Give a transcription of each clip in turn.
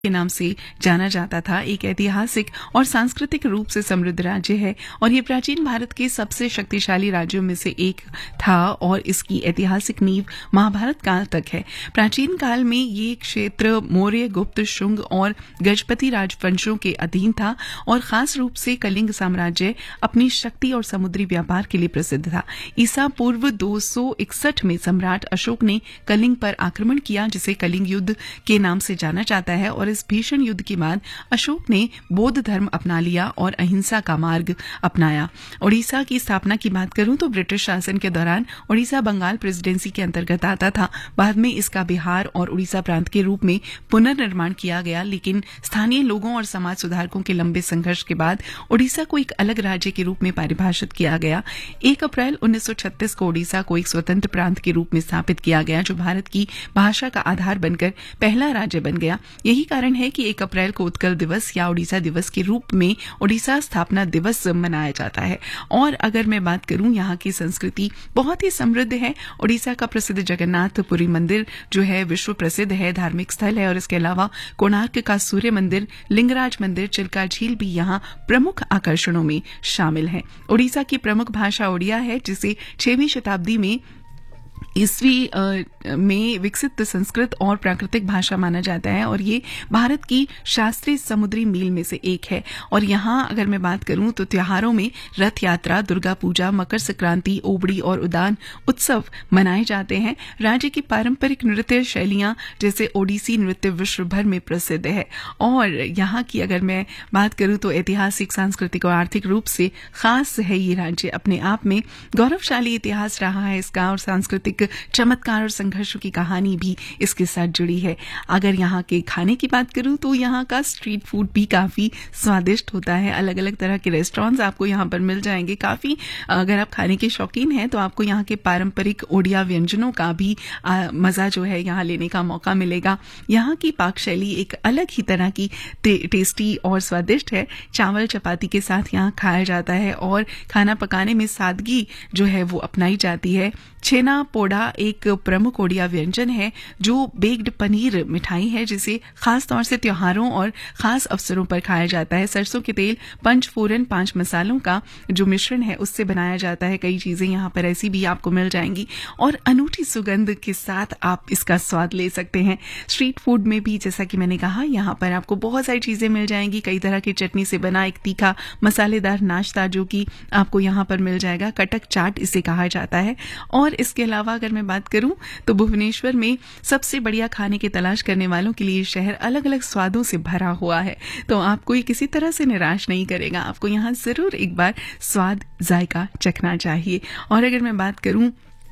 के नाम से जाना जाता था, एक ऐतिहासिक और सांस्कृतिक रूप से समृद्ध राज्य है और ये प्राचीन भारत के सबसे शक्तिशाली राज्यों में से एक था और इसकी ऐतिहासिक नींव महाभारत काल तक है। प्राचीन काल में ये क्षेत्र मौर्य, गुप्त, शुंग और गजपति राजवंशों के अधीन था और खास रूप से कलिंग साम्राज्य अपनी शक्ति और समुद्री व्यापार के लिए प्रसिद्ध था। ईसा पूर्व 261 में सम्राट अशोक ने कलिंग पर आक्रमण किया, जिसे कलिंग युद्ध के नाम से जाना जाता है और इस भीषण युद्ध के बाद अशोक ने बौद्ध धर्म अपना लिया और अहिंसा का मार्ग अपनाया। ओडिशा की स्थापना की बात करूं तो ब्रिटिश शासन के दौरान ओडिशा बंगाल प्रेसिडेंसी के अंतर्गत आता था। बाद में इसका बिहार और उड़ीसा प्रांत के रूप में पुनर्निर्माण किया गया, लेकिन स्थानीय लोगों और समाज सुधारकों के लंबे संघर्ष के बाद ओडिशा को एक अलग राज्य के रूप में परिभाषित किया गया। 1 अप्रैल 1936 को ओडिशा को एक स्वतंत्र प्रांत के रूप में स्थापित किया गया, जो भारत की भाषा का आधार बनकर पहला राज्य बन गया। यही कारण है कि 1 अप्रैल को उत्कल दिवस या ओडिशा दिवस के रूप में ओडिशा स्थापना दिवस मनाया जाता है। और अगर मैं बात करूं, यहाँ की संस्कृति बहुत ही समृद्ध है। ओडिशा का प्रसिद्ध जगन्नाथपुरी मंदिर जो है विश्व प्रसिद्ध है, धार्मिक स्थल है और इसके अलावा कोणार्क का सूर्य मंदिर, लिंगराज मंदिर, चिल्का झील भी यहाँ प्रमुख आकर्षणों में शामिल है। ओडिशा की प्रमुख भाषा ओडिया है, जिसे 6वीं शताब्दी में ईस्वी में विकसित संस्कृत और प्राकृतिक भाषा माना जाता है और ये भारत की शास्त्रीय समुद्री मील में से एक है। और यहाँ अगर मैं बात करूं तो त्योहारों में रथ यात्रा, दुर्गा पूजा, मकर संक्रांति, ओबड़ी और उदान उत्सव मनाए जाते हैं। राज्य की पारंपरिक नृत्य शैलियां जैसे ओडिसी नृत्य विश्व भर में प्रसिद्ध है और यहाँ की अगर मैं बात करूं तो ऐतिहासिक, सांस्कृतिक और आर्थिक रूप से खास है। ये राज्य अपने आप में गौरवशाली इतिहास रहा है इसका और सांस्कृतिक चमत्कार और संघर्षों की कहानी भी इसके साथ जुड़ी है। अगर यहाँ के खाने की बात करूं तो यहाँ का स्ट्रीट फूड भी काफी स्वादिष्ट होता है। अलग अलग तरह के रेस्टोरेंट्स आपको यहाँ पर मिल जाएंगे। काफी अगर आप खाने के शौकीन हैं तो आपको यहाँ के पारंपरिक ओडिया व्यंजनों का भी मजा जो है यहाँ लेने का मौका मिलेगा। यहाँ की पाक शैली एक अलग ही तरह की टेस्टी और स्वादिष्ट है। चावल चपाती के साथ यहाँ खाया जाता है और खाना पकाने में सादगी जो है वो अपनाई जाती है। छेना पोड़ा एक प्रमुख ओडिया व्यंजन है जो बेक्ड पनीर मिठाई है, जिसे खास तौर से त्योहारों और खास अवसरों पर खाया जाता है। सरसों के तेल, पंचफोरन, 5 मसालों का जो मिश्रण है उससे बनाया जाता है। कई चीजें यहाँ पर ऐसी भी आपको मिल जाएंगी और अनूठी सुगंध के साथ आप इसका स्वाद ले सकते हैं। स्ट्रीट फूड में भी जैसा कि मैंने कहा, यहाँ पर आपको बहुत सारी चीजें मिल जाएंगी। कई तरह की चटनी से बना एक तीखा मसालेदार नाश्ता जो कि आपको यहाँ पर मिल जाएगा, कटक चाट इसे कहा जाता है। और इसके अलावा अगर मैं बात करूं तो भुवनेश्वर में सबसे बढ़िया खाने की तलाश करने वालों के लिए शहर अलग अलग स्वादों से भरा हुआ है, तो आपको ये किसी तरह से निराश नहीं करेगा। आपको यहाँ जरूर एक बार स्वाद जायका चखना चाहिए। और अगर मैं बात करूं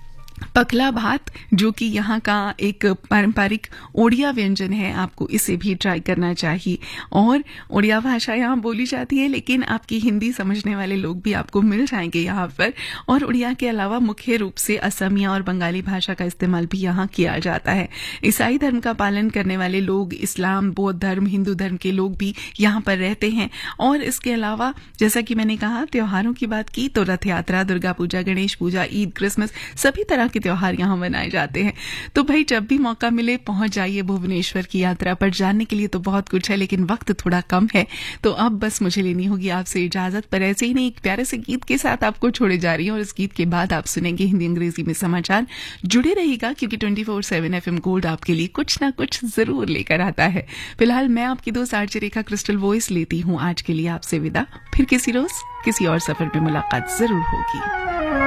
पकला भात जो कि यहाँ का एक पारंपरिक ओडिया व्यंजन है, आपको इसे भी ट्राई करना चाहिए। और ओडिया भाषा यहाँ बोली जाती है, लेकिन आपकी हिंदी समझने वाले लोग भी आपको मिल जाएंगे यहाँ पर। और ओडिया के अलावा मुख्य रूप से असमिया और बंगाली भाषा का इस्तेमाल भी यहाँ किया जाता है। ईसाई धर्म का पालन करने वाले लोग, इस्लाम, बौद्ध धर्म, हिंदू धर्म के लोग भी यहाँ पर रहते हैं। और इसके अलावा जैसा कि मैंने कहा, त्योहारों की बात की तो रथ यात्रा, दुर्गा पूजा, गणेश पूजा, ईद, क्रिसमस सभी तरह के त्योहार यहाँ मनाए जाते हैं। तो भाई जब भी मौका मिले पहुंच जाइए भुवनेश्वर की यात्रा पर। जानने के लिए तो बहुत कुछ है लेकिन वक्त थोड़ा कम है, तो अब बस मुझे लेनी होगी आपसे इजाजत। पर ऐसे ही नहीं, एक प्यारे से गीत के साथ आपको छोड़े जा रही हूँ और इस गीत के बाद आप सुनेंगे हिंदी अंग्रेजी में समाचार। जुड़े रहिएगा क्योंकि 24/7 FM गोल्ड आपके लिए कुछ ना कुछ जरूर लेकर आता है। फिलहाल मैं आपकी दोस्त आरजे रेखा क्रिस्टल वॉइस लेती हूँ आज के लिए आपसे विदा। फिर किसी रोज किसी और सफर में मुलाकात जरूर होगी।